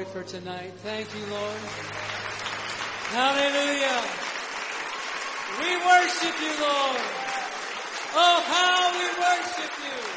for tonight. Thank you, Lord. Hallelujah. We worship you, Lord. Oh, how we worship you.